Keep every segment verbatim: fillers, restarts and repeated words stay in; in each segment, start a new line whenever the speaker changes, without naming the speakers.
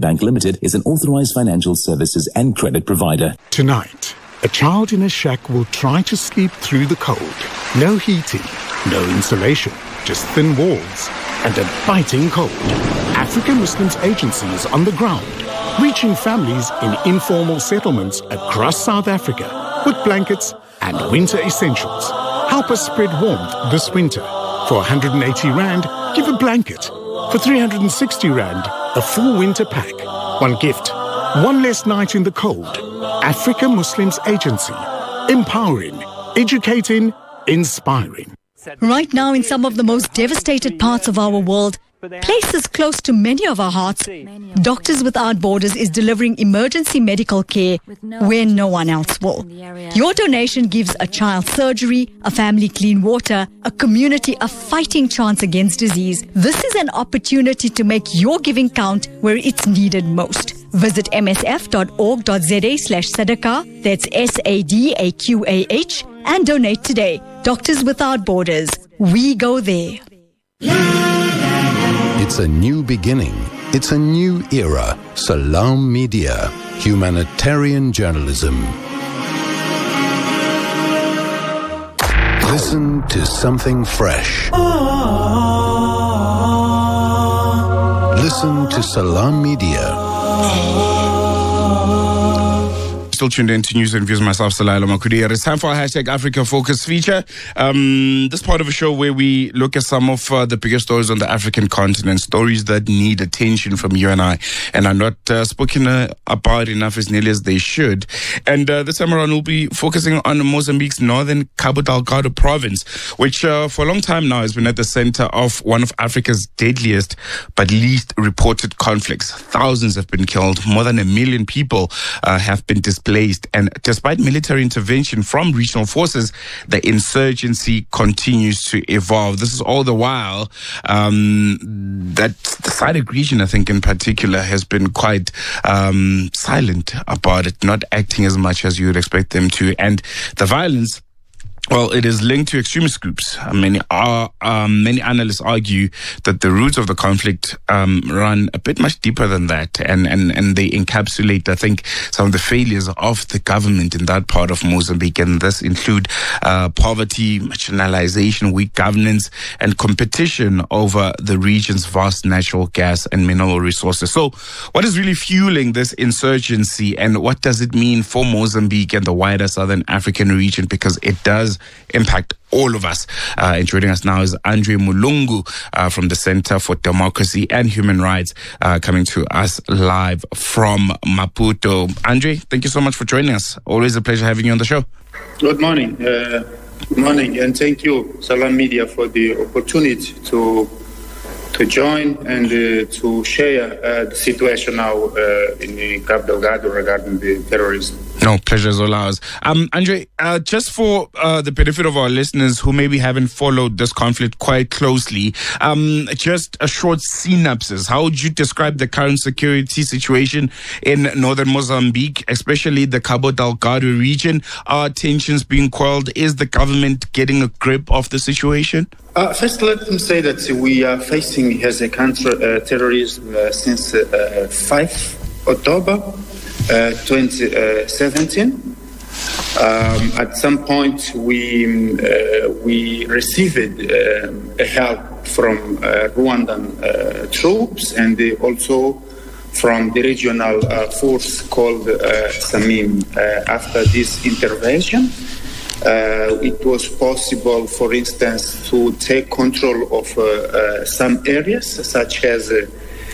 Bank Limited is an authorized financial services and credit provider.
Tonight, a child in a shack will try to sleep through the cold. No heating, no insulation, just thin walls and a biting cold. African Muslims Agency is on the ground, reaching families in informal settlements across South Africa with blankets and winter essentials. Help us spread warmth this winter. For one hundred eighty rand, give a blanket. For three hundred sixty rand, a full winter pack. One gift, one less night in the cold. Africa Muslims Agency. Empowering, educating, inspiring.
Right now, in some of the most devastated parts of our world, places close to many of our hearts, Doctors Without Borders is delivering emergency medical care where no one else will. Your donation gives a child surgery, a family clean water, a community a fighting chance against disease. This is an opportunity to make your giving count where it's needed most. Visit msf.org.za slash sadaqah, that's S A D A Q A H, and donate today. Doctors Without Borders. We go there.
It's a new beginning. It's a new era. Salam Media. Humanitarian journalism. Listen to something fresh. Listen to Salam Media.
Still tuned in to News and Views, myself, Salaila Makudi. It's time for our Hashtag Africa Focus feature. Um, this part of a show where we look at some of uh, the biggest stories on the African continent, stories that need attention from you and I, and are not uh, spoken uh, about enough as nearly as they should. And uh, this time around, we'll be focusing on Mozambique's northern Cabo Delgado province, which uh, for a long time now has been at the center of one of Africa's deadliest but least reported conflicts. Thousands have been killed. More than a million people uh, have been displaced. And despite military intervention from regional forces, the insurgency continues to evolve. This is all the while um, that the SADC region, I think in particular, has been quite um, silent about it, not acting as much as you would expect them to. And the violence, well, it is linked to extremist groups. Many are, um, many analysts argue that the roots of the conflict um, run a bit much deeper than that, and, and, and they encapsulate, I think, some of the failures of the government in that part of Mozambique, and this include uh, poverty, marginalization, weak governance, and competition over the region's vast natural gas and mineral resources. So, what is really fueling this insurgency, and what does it mean for Mozambique and the wider Southern African region? Because it does impact all of us. Uh, and joining us now is Andre Mulungu uh, from the Center for Democracy and Human Rights, uh, coming to us live from Maputo. Andre, thank you so much for joining us. Always a pleasure having you on the show.
Good morning. Uh, good morning, and thank you, Salam Media, for the opportunity to to join and uh, to share uh, the situation now uh, in Cabo Delgado regarding the terrorism.
No, pleasure is all ours. Um, Andre, uh, just for uh, the benefit of our listeners who maybe haven't followed this conflict quite closely, um, just a short synopsis. How would you describe the current security situation in northern Mozambique, especially the Cabo Delgado region? Are tensions being quelled? Is the government getting a grip of the situation?
Uh, first, let me say that we are facing as a country uh, terrorism uh, since uh, fifth of October uh, twenty seventeen. Um, at some point, we uh, we received uh, help from uh, Rwandan uh, troops and also from the regional uh, force called uh, Samim. Uh, after this intervention, Uh, it was possible, for instance, to take control of uh, uh, some areas, such as uh,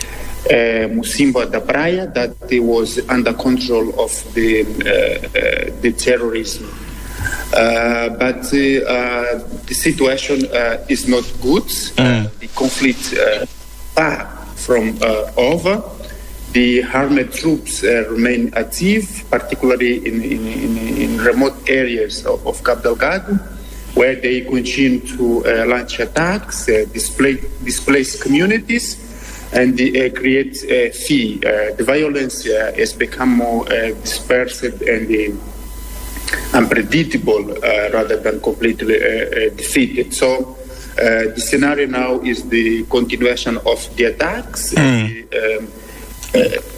uh, Musimba da Praia, that it was under control of the uh, uh, the terrorism. Uh, but uh, uh, the situation uh, is not good. Mm. Uh, the conflict uh, far from uh, over. The armed troops uh, remain active, particularly in, in, in, in remote areas of, of Cabo Delgado, where they continue to uh, launch attacks, uh, display, displace communities, and uh, create uh, fear. Uh, the violence uh, has become more uh, dispersed and uh, unpredictable uh, rather than completely uh, uh, defeated. So uh, the scenario now is the continuation of the attacks. Mm. And the, um, Uh,